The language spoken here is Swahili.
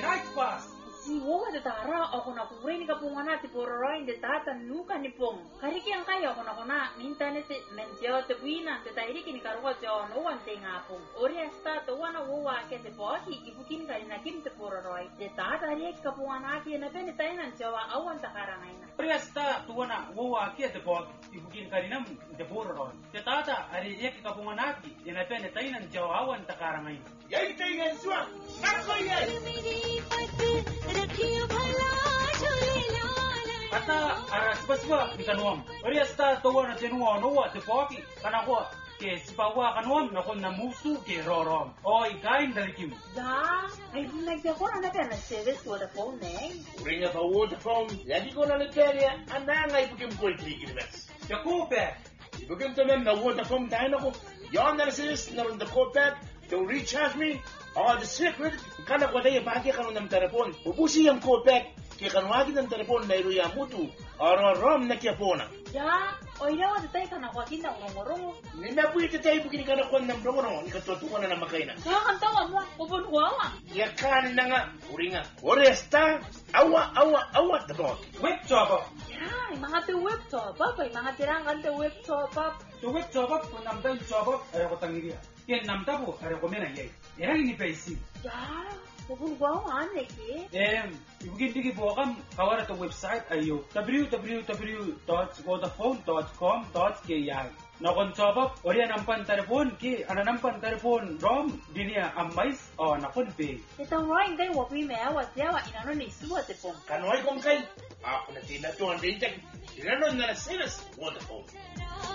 pas. Si woga de tara ako na kuwini ka pungana ti pororoin de tata nuka ni pong. Kariki ang kaya ako na kuna minta ni mentio te buina te tairi kini karuwa te ono wan te ngapong. Ori asta to wana wowa ke te poki ibukin ka na kim te pororoi. De tata ri ka pungana ki na bene tainan jawa awan ta karangaina. Ori asta to wana wowa ke te poki ibukin ka rinam te pororoi. Te tata ari ri ka pungana ki na bene tainan jawa awan ta karangaina. Yai tainan suwa. Nako yai. Ata aras baswa ikanuam. Ori asta to wana tenuwa no wa te poki kana ko ke sipawa kanuam na kon na musu ke rorom. O ikain dalikim. Da, ay nagdako na kana service with the phone eh. Ringa pa Vodafone. Lagi ko na nagkaya ananga ibukim ko ikikimas. Jakupe. Ibukim tamen na Vodafone tayo na ko. Yon na sis na rin the copet. To recharge me. Oh, the secret. Kana ko tayo pagi kanu ng telepon. Ubusi yung copet. Kaya kanuagi ng telepon na iruya mutu. Oro-rom na kia pona. Ya, oira wa tayo kana kwa kinda ngorong. Ni na po ito tayo bukini kana ko ng brono. Ni katutukan na makaina. Kaya kantawa mo, ubon huwa. Ya kan na nga. Uri nga. Ori esta. Awa. Dabot. Web job. Ya, mga te web top up. Mga tirangan te web top up. To web job ko namdal job ay ko tangiria. Ken namda po ay ko mena yai. Erang ini paisi. Ya, ubon huwa ane ki. Ibugin digi po kam kawara to website ayo www.vodafone.com.ki. Nakon job up ori nampan telepon ki nampan telepon rom dinia amais o nakon pe. Ito roing kay wapi mea wa jawa inano ni suwa te pong. Kanuay kong kay. Ako na tinatuan din. Inanon na na sinas. Vodafone.